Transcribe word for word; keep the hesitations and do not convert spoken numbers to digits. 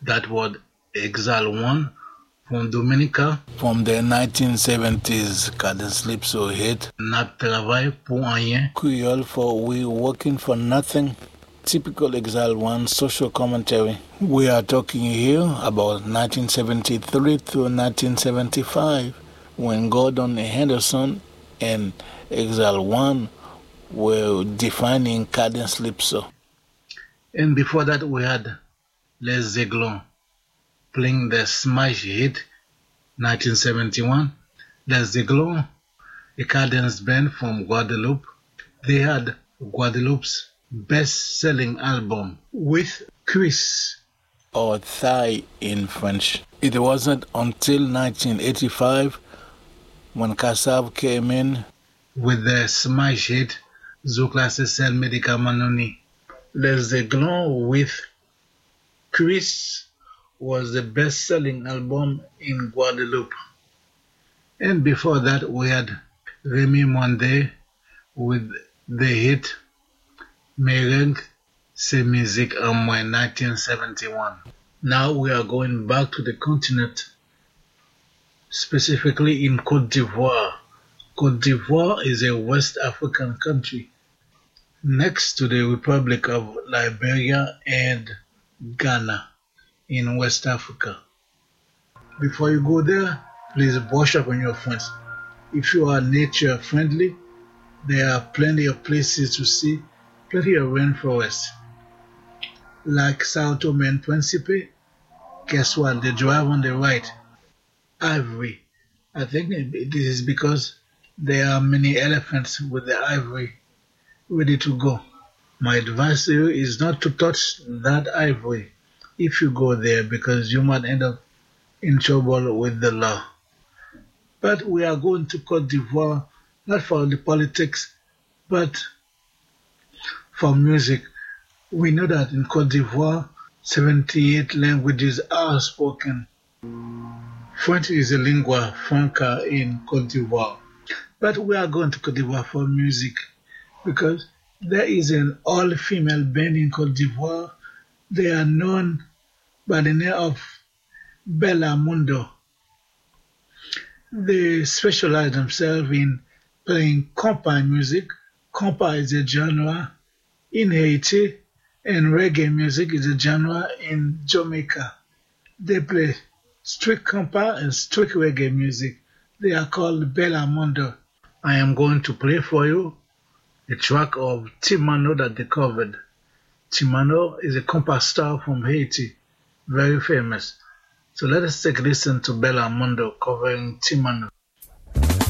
That was Exile One from Dominica. From the nineteen seventies Cadencelypso hit N'a travail pour rien. Creole for We Working for Nothing. Typical Exile One social commentary. We are talking here about nineteen seventy-three through nineteen seventy-five, when Gordon Henderson and Exile One were defining Cadencelypso. And before that we had Les Aiglons playing the smash hit nineteen seventy-one. Les Aiglons, a cadence band from Guadeloupe. They had Guadeloupe's best-selling album with Chris, or Thigh in French. It wasn't until nineteen eighty-five when Kassav came in with the smash hit Zoukla Sel Medicamanoni. Les Aiglons with Chris was the best-selling album in Guadeloupe. And before that we had Remy Monde with the hit Merengue, c'est musique en moi, nineteen seventy-one. Now we are going back to the continent, specifically in Côte d'Ivoire. Côte d'Ivoire is a West African country next to the Republic of Liberia and Ghana in West Africa. Before you go there, please brush up on your friends. If you are nature friendly, there are plenty of places to see, plenty of rainforests. Like Sao Tome and Principe, guess what? They drive on the right. Ivory. I think this is because there are many elephants with the ivory ready to go. My advice to you is not to touch that ivory if you go there, because you might end up in trouble with the law. But we are going to Côte d'Ivoire, not for the politics, but for music. We know that in Côte d'Ivoire, seventy-eight languages are spoken. French is a lingua franca in Côte d'Ivoire. But we are going to Côte d'Ivoire for music, because there is an all-female band in Côte d'Ivoire. They are known by the name of Bella Mundo. They specialize themselves in playing compa music. Compa is a genre in Haiti, and reggae music is a genre in Jamaica. They play strict compa and strict reggae music. They are called Bella Mundo. I am going to play for you a track of Timano that they covered. Timano is a compa star from Haiti, very famous. So let us take a listen to Bella Mundo covering Timano.